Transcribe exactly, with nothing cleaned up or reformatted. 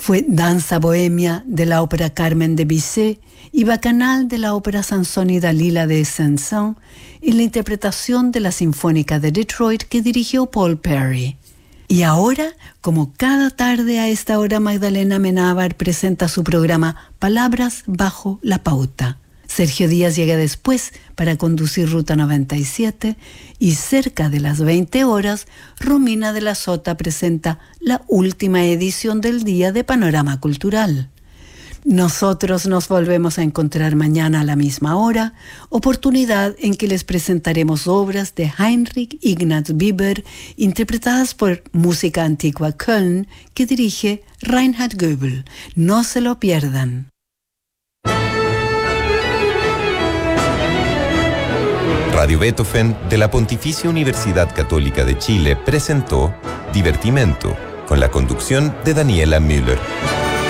Fue Danza Bohemia de la ópera Carmen de Bizet y Bacanal de la ópera Sansón y Dalila de Saint-Saëns en la interpretación de la Sinfónica de Detroit que dirigió Paul Perry. Y ahora, como cada tarde a esta hora, Magdalena Amenábar presenta su programa Palabras bajo la pauta. Sergio Díaz llega después para conducir Ruta noventa y siete y cerca de las veinte horas, Romina de la Sota presenta la última edición del día de Panorama Cultural. Nosotros nos volvemos a encontrar mañana a la misma hora, oportunidad en que les presentaremos obras de Heinrich Ignaz Biber interpretadas por Música Antigua Köln que dirige Reinhard Goebel. No se lo pierdan. Radio Beethoven de la Pontificia Universidad Católica de Chile presentó Divertimento con la conducción de Daniela Müller.